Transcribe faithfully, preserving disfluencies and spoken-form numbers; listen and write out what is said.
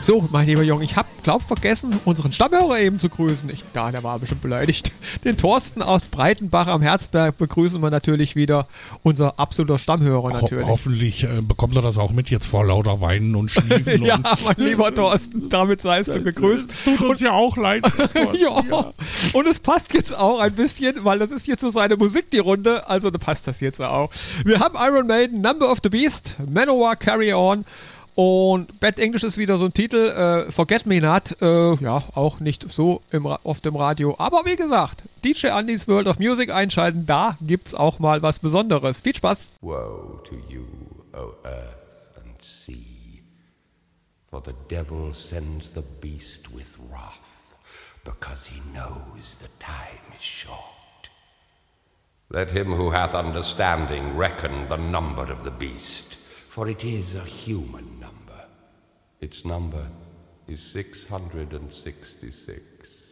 So, mein lieber Junge, ich hab, glaub, vergessen, unseren Stammhörer eben zu grüßen. Ich, ja, der war bestimmt beleidigt. Den Thorsten aus Breitenbach am Herzberg begrüßen wir natürlich wieder. Unser absoluter Stammhörer natürlich. Ho- hoffentlich äh, bekommt er das auch mit jetzt vor lauter Weinen und Schniefen. Ja, und mein lieber Thorsten, damit seist du gegrüßt. Tut uns ja auch leid. ja. ja, und es passt jetzt auch ein bisschen, weil das ist jetzt so seine Musik, die Runde, also da passt das jetzt auch. Wir haben Iron Maiden, Number of the Beast, Manowar, Carry On. Und Bad English ist wieder so ein Titel, äh, Forget Me Not, äh, ja, auch nicht so im, auf dem Radio. Aber wie gesagt, D J Andys World of Music einschalten, da gibt's auch mal was Besonderes. Viel Spaß! Woe to you, O earth and sea, for the devil sends the beast with wrath, because he knows the time is short. Let him who hath understanding reckon the number of the beast, for it is a human number. Its number is six hundred sixty-six.